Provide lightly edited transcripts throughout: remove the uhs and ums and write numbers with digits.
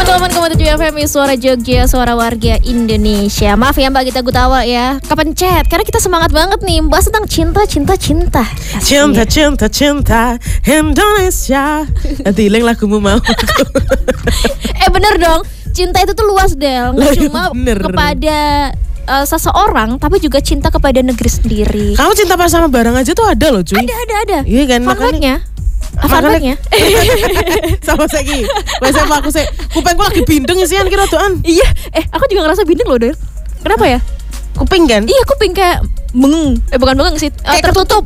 101,7 FM Suara Jogja, suara warga Indonesia. Maaf ya Mbak Gita Gutawa ya, kepencet karena kita semangat banget nih bahas tentang cinta Indonesia. Nanti hilang lagumu mau. Bener dong, cinta itu tuh luas Del, nggak cuma kepada seseorang, tapi juga cinta kepada negeri sendiri. Kamu cinta pas sama barang aja tuh ada loh cuy. Ada. Iya kan, makanya. Sama Seki. Masa aku kupengku lagi bindeng isian kira tuan. Iya, aku juga ngerasa bindeng loh Del. Kenapa ya? Kuping kan? Iya, kuping kayak bengeng. Bukan bengeng sih, tertutup.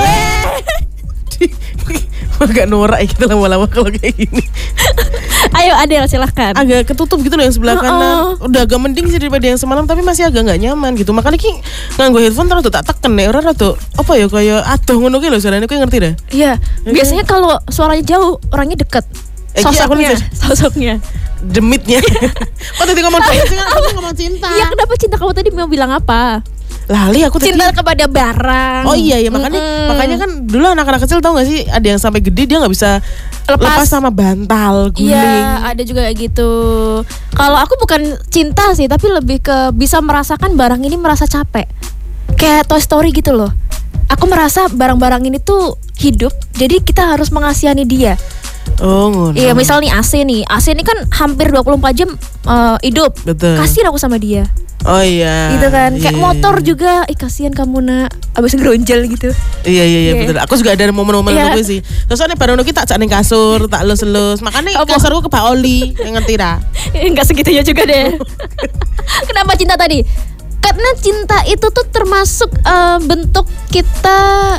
Agak norak gitu lama-lama kalau kayak gini. Ayo Adel silahkan. Agak ketutup gitu loh yang sebelah kanan. Udah agak mending sih daripada yang semalam, tapi masih agak gak nyaman gitu. Makanya ki nganggo headphone terus tak teken nih. Orang tuh apa ya kayak aduh ngono ki lho suaranya, aku ngerti dah. Iya. Biasanya kalau suaranya jauh, orangnya deket. Sosoknya. Demitnya. Kok tadi ngomong cinta sih kan? Aku ngomong cinta. Iya, kenapa cinta kamu tadi mau bilang apa? Lali aku tadi. Cinta kepada barang. Oh iya makanya kan dulu anak-anak kecil tahu nggak sih, ada yang sampai gede dia nggak bisa lepas sama bantal guling. Iya, ada juga kayak gitu. Kalau aku bukan cinta sih, tapi lebih ke bisa merasakan barang ini merasa capek. Kayak Toy Story gitu loh. Aku merasa barang-barang ini tuh hidup, jadi kita harus mengasihani dia. Oh ngono. Iya, misal nih AC ini kan hampir 24 jam hidup. Betul. Kasihin aku sama dia. Oh iya. Gitu kan. Kayak motor juga, kasihan kamu nak, abis ngeronjal gitu. Iya betul. Aku juga ada momen-momen itu sih. Terus soalnya baru kita tak ning kasur, tak elus-elus. Makanya kasurku ke Pak Oli, ngerti dah. Enggak segitunya juga deh. Kenapa cinta tadi? Karena cinta itu tuh termasuk bentuk kita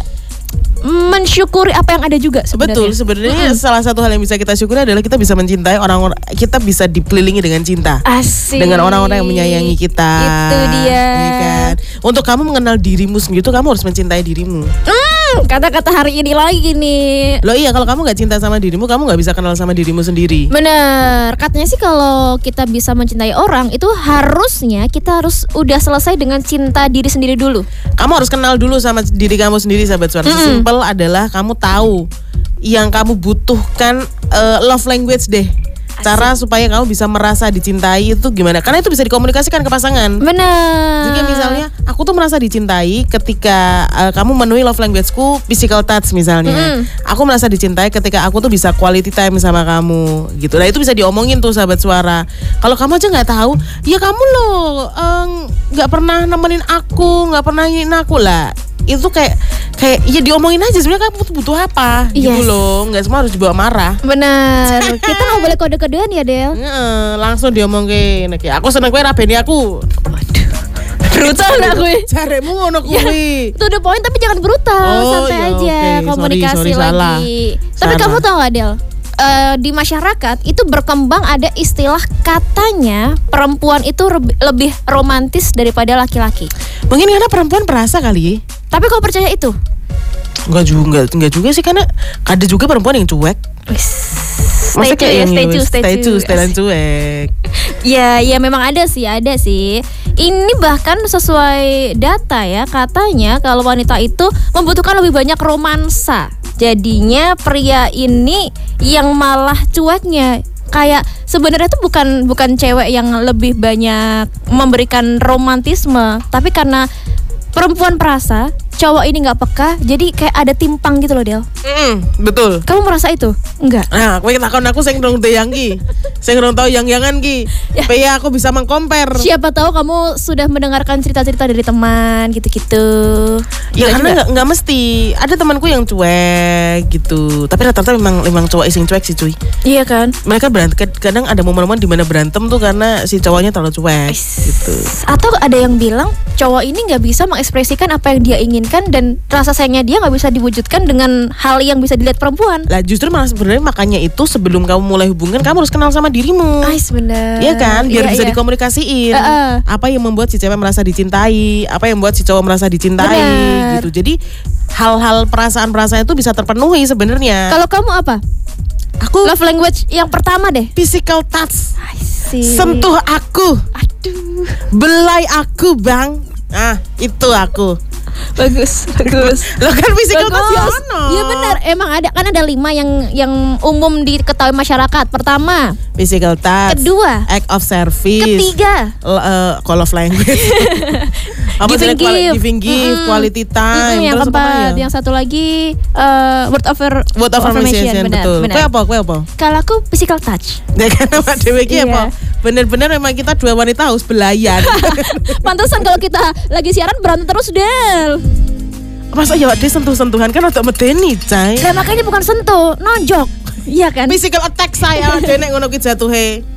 mensyukuri apa yang ada juga sebenarnya. Betul, sebenarnya salah satu hal yang bisa kita syukuri adalah kita bisa mencintai orang-orang, kita bisa dikelilingi dengan cinta. Asik. Dengan orang-orang yang menyayangi kita. Itu dia. Ya kan? Untuk kamu mengenal dirimu sendiri tuh kamu harus mencintai dirimu. Kata-kata hari ini lagi nih. Loh iya, kalau kamu gak cinta sama dirimu, kamu gak bisa kenal sama dirimu sendiri. Bener, katanya sih kalau kita bisa mencintai orang, itu harusnya kita harus udah selesai dengan cinta diri sendiri dulu. Kamu harus kenal dulu sama diri kamu sendiri, sahabat suara. Sesimpel adalah kamu tahu yang kamu butuhkan, love language deh. Cara supaya kamu bisa merasa dicintai itu gimana? Karena itu bisa dikomunikasikan ke pasangan. Benar. Jadi misalnya aku tuh merasa dicintai ketika kamu memenuhi love language-ku physical touch misalnya. Aku merasa dicintai ketika aku tuh bisa quality time sama kamu gitu. Nah itu bisa diomongin tuh sahabat suara. Kalau kamu aja nggak tahu, ya kamu loh nggak pernah nemenin aku, nggak pernah ingin aku lah. Itu kayak ya diomongin aja sebenarnya kamu butuh apa gitu loh, nggak semua harus dibawa marah. Benar. Kita nggak boleh kode-kodean ya Del. Langsung diomongin kayak aku seneng kowe rabeni aku. Waduh, brutal lah gue. Caremu ngono kuwi. Itu udah poin, tapi jangan brutal, santai aja. Komunikasi sorry, lagi. Tapi kamu tahu nggak Del? Di masyarakat itu berkembang ada istilah katanya perempuan itu lebih romantis daripada laki-laki. Mungkin karena perempuan perasa kali. Tapi kau percaya itu? Enggak juga sih, karena ada juga perempuan yang cuek. Stay true. Cuek. Ya memang ada sih. Ini bahkan sesuai data ya, katanya kalau wanita itu membutuhkan lebih banyak romansa. Jadinya pria ini yang malah cueknya. Kayak sebenarnya itu bukan cewek yang lebih banyak memberikan romantisme, tapi karena perempuan perasa, cowok ini nggak peka, jadi kayak ada timpang gitu loh Del. Betul. Kamu merasa itu? Enggak. Nah, kowe takon aku sing ndong deyang ki. Sing ndong tau yang-yangan ki. Supaya aku bisa mengcompare. Siapa tahu kamu sudah mendengarkan cerita-cerita dari teman gitu-gitu. Ya karena enggak mesti. Ada temanku yang cuek gitu. Tapi rata-rata memang cowok sing cuek sih cuy. Iya kan? Mereka berantem, kadang ada momen-momen di mana berantem tuh karena si cowoknya terlalu cuek gitu. Atau ada yang bilang cowok ini nggak bisa mengekspresikan apa yang dia inginkan, dan rasa sayangnya dia nggak bisa diwujudkan dengan hal yang bisa dilihat perempuan. Lah justru malah sebenarnya makanya itu sebelum kamu mulai hubungan kamu harus kenal sama dirimu. Bener. Iya kan, biar bisa dikomunikasiin. Apa yang membuat si cewek merasa dicintai, apa yang membuat si cowok merasa dicintai. Gitu. Jadi hal-hal perasaan-perasaan itu bisa terpenuhi sebenarnya. Kalau kamu apa? Aku love language yang pertama deh. Physical touch. Sentuh aku. Aduh. Belai aku bang. Itu aku. Bagus. Lo kan physical touch ya ono. Iya benar, emang ada kan ada 5 yang umum diketahui masyarakat. Pertama, Physical touch. kedua, Act of service. ketiga, Call of language. Giving gift. Giving gift, quality time. yang Terus apa keempat, ya? yang satu lagi word of affirmation. Benar, betul. Kue apa? Kalau aku physical touch. Ya kan Mbak Dewi ki Iya. apa? Bener-bener memang kita dua wanita harus belayan. Pantesan kalau kita lagi siaran berantem terus, Del. Masa ya dia sentuh-sentuhan kan untuk medeni, Cai. Lah makanya bukan sentuh, nonjok. Iya kan? Physical attack saya dene ngono ki jatuhe.